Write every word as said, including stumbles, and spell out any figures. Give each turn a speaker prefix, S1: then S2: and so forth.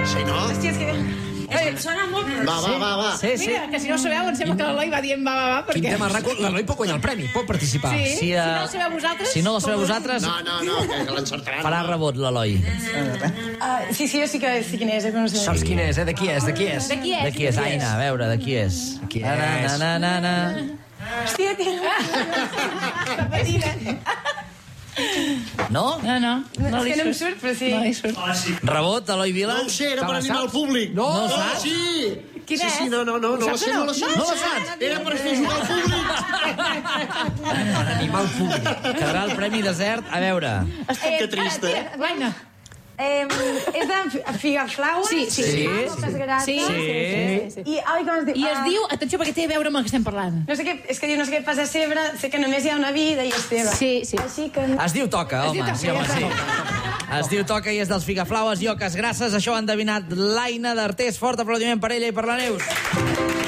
S1: Sí, no?
S2: Hòstia, és que... És que em sona molt...
S1: Va, va, va, va.
S3: Sí, sí.
S4: Mira, que si no ho sabeu, em sembla que l'Eloi va dient va, va, va,
S3: Quin
S4: perquè...
S3: tema raco. L'Eloi pot guanyar el premi, pot participar.
S4: Sí, si,
S3: Si,
S4: uh...
S3: uh,
S4: si no ho sabeu vosaltres...
S3: Si no la sabeu vosaltres,
S1: No, no, no, que, que l'encertaran.
S3: farà rebot l'Eloi.
S2: Ah, sí, sí, jo sí que sé quin és, eh, però no sé.
S3: Saps quin és, eh? De qui és, de qui és?
S4: De qui és?
S3: De qui és, Aina, a veure, de qui és?
S5: Qui
S3: Na,
S5: és?
S3: na, na, na, na.
S2: Hòstia, tio.
S3: No?
S4: No, no, no
S2: És
S4: li
S2: que no em
S4: surt.
S2: surt, però sí.
S4: No li surt.
S3: Rebot, Eloi Vila?
S1: No ho sé, era
S3: Te
S1: per
S3: la
S1: animar el
S3: saps?
S1: públic.
S3: No,
S1: no
S3: saps?
S1: Sí.
S4: Quina
S1: sí, sí,
S4: és?
S1: no, no, no,
S4: Ho
S1: no la
S4: saps
S1: sé,
S4: o
S1: no
S4: no?
S1: la sé.
S4: No la saps?
S1: Era per fer ajudar el públic.
S3: Per animar el públic. Quedarà el Premi Desert. A veure.
S1: Que trista, eh?
S4: Vaina.
S2: Eh, és de Figaflowers?
S4: Sí, sí.
S3: Sí.
S2: Ah, moltes gràcies.
S4: Sí, sí, sí, sí.
S2: I, ai, com es diu?
S4: I es
S2: Ah,
S4: diu, atenció, perquè té a veure amb el que estem parlant.
S2: No sé què, és que diu, no sé què passa a Cebre, sé que només hi ha una vida i és teva.
S4: Sí, sí.
S2: Així que...
S3: Es diu Toca,
S4: Es diu
S3: home.
S4: Toca,
S3: Sí, home,
S4: ja
S3: sí. Es diu Toca i és dels Figaflaues i Oques Grasses. Això ho ha endevinat l'Aina d'Artés. Fort aplaudiment per ella i per la Neus.